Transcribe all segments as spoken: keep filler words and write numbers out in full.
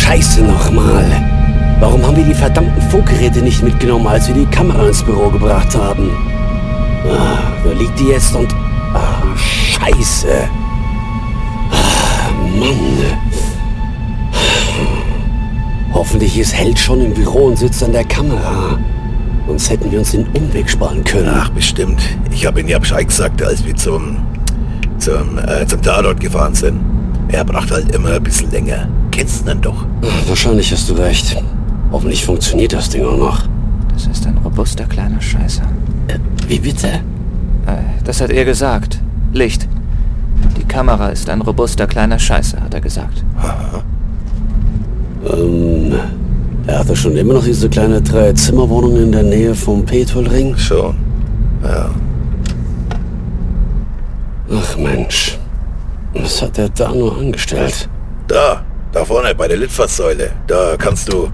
Scheiße nochmal. Warum haben wir die verdammten Funkgeräte nicht mitgenommen, als wir die Kamera ins Büro gebracht haben? Ah, da liegt die jetzt und... Ah, Scheiße. Ah, Mann. Hoffentlich ist Held schon im Büro und sitzt an der Kamera. Sonst hätten wir uns den Umweg sparen können. Ach, bestimmt. Ich habe ihm ja Bescheid gesagt, als wir zum... zum... Äh, zum Tatort gefahren sind. Er braucht halt immer ein bisschen länger. Kennst du ihn doch. Ach, wahrscheinlich hast du recht. Hoffentlich funktioniert das Ding auch noch. Das ist ein robuster kleiner Scheißer. Äh, wie bitte? Äh, das hat er gesagt. Licht. Die Kamera ist ein robuster kleiner Scheißer, hat er gesagt. Aha. Ähm, er hatte schon immer noch diese kleine Drei-Zimmer-Wohnung in der Nähe vom Petrolring? Schon. Ja. Ach Mensch. Was hat er da nur angestellt? Da, da vorne bei der Litfaßsäule. Da kannst du...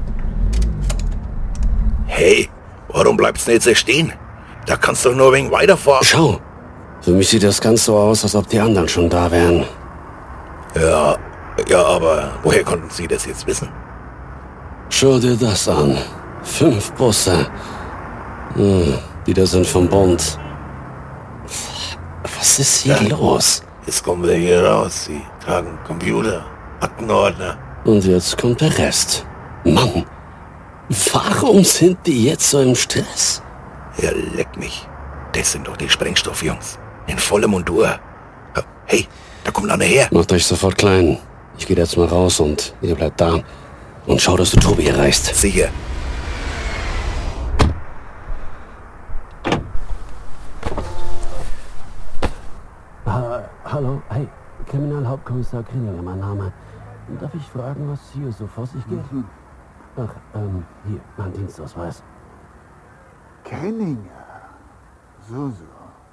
Hey, warum bleibst du jetzt hier stehen? Da kannst du doch nur ein wenig weiterfahren. Schau, für mich sieht das ganz so aus, als ob die anderen schon da wären. Ja, ja, aber woher konnten Sie das jetzt wissen? Schau dir das an. Fünf Busse. Hm, die da sind vom Bund. Was ist hier Ja. los? Jetzt kommen wir hier raus. Sie tragen Computer, Aktenordner. Und jetzt kommt der Rest. Mann, warum sind die jetzt so im Stress? Ja, leck mich. Das sind doch die Sprengstoffjungs. In voller Montur. Hey, da kommt einer her. Macht euch sofort klein. Ich gehe jetzt mal raus und ihr bleibt da. Und schau, dass du Tobi erreichst. Sicher. Ha Hallo, hey, Kriminalhauptkommissar Krinninger, mein Name. Darf ich fragen, was hier so vor sich geht? Mhm. Ach, ähm, hier, mein Dienstausweis. Krenninger. So, so.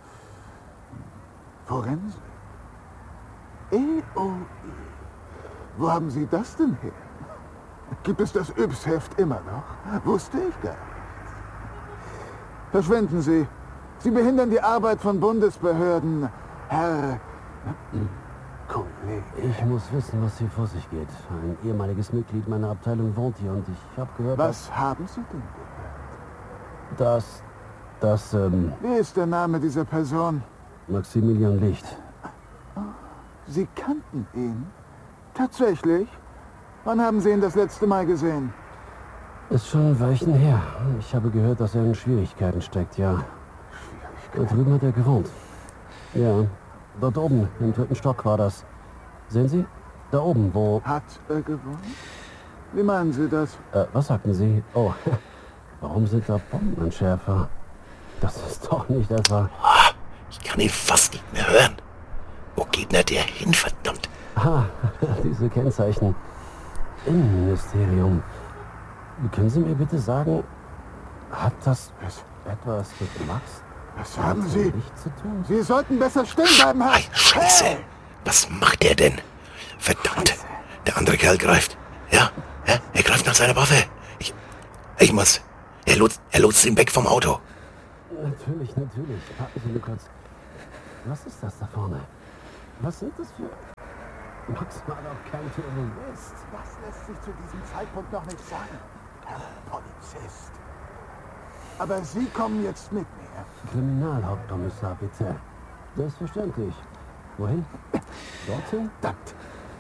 Forensik. E O E. Wo haben Sie das denn her? Gibt es das Yps-Heft immer noch? Wusste ich gar nicht. Verschwinden Sie. Sie behindern die Arbeit von Bundesbehörden, Herr Kollege. Ich muss wissen, was hier vor sich geht. Ein ehemaliges Mitglied meiner Abteilung wohnt hier und ich habe gehört, Was haben Sie denn gehört? dass... dass, ähm, Wie ist der Name dieser Person? Maximilian Licht. Sie kannten ihn? Tatsächlich? Wann haben Sie ihn das letzte Mal gesehen? Ist schon ein Weilchen her. Ich habe gehört, dass er in Schwierigkeiten steckt, ja. Da drüben hat er gewohnt. Ja, dort oben, im dritten Stock war das. Sehen Sie? Da oben, wo... Hat er gewohnt? Wie meinen Sie das? Äh, was sagten Sie? Oh, warum sind da Bombenentschärfer? Das ist doch nicht etwa... Oh, ich kann ihn fast nicht mehr hören. Wo geht denn der hin, verdammt? Ah, diese Kennzeichen. Innenministerium. Können Sie mir bitte sagen, hat das etwas mit Max Was haben Sie? Licht zu tun? Sie sollten besser stehen bleiben, Herr. Ei, Scheiße. Hey! Was macht er denn? Verdammt. Der andere Kerl greift. Ja, ja, er greift nach seiner Waffe. Ich, ich muss. Er lotst, er lotst ihn weg vom Auto. Natürlich, natürlich. Warten Sie nur kurz. Was ist das da vorne? Was sind das für... Max war doch kein Terrorist. Das lässt sich zu diesem Zeitpunkt noch nicht sagen, Herr Polizist. Aber Sie kommen jetzt mit mir. Kriminalhauptkommissar, bitte. Selbstverständlich. Wohin? Dorthin? Verdammt.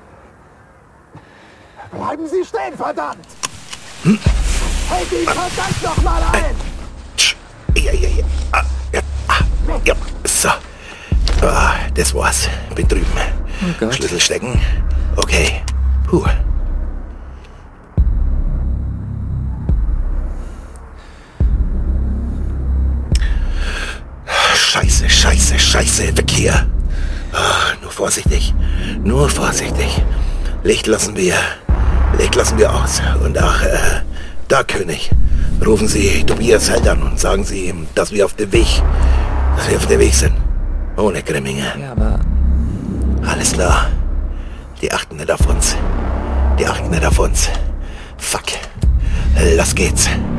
Bleiben Sie stehen, verdammt! Hm? Halt ihn verdammt noch mal ein! Tsch. Ja, ja, ja. Ah, ja. Ah, ja. So. Ah, das war's. Bin drüben. Oh Gott. Schlüssel stecken. Okay. Puh. Scheiße, scheiße, scheiße. Weg hier. Ah, nur vorsichtig. Nur vorsichtig. Licht lassen wir. Licht lassen wir aus. Und ach, äh, da, König. Rufen Sie Tobias Held an und sagen Sie ihm, dass wir auf dem Weg, dass wir auf dem Weg sind. Ohne Grimminger. Ja, aber... Alles klar. Die achten nicht auf uns. Die achten nicht auf uns. Fuck. Los geht's.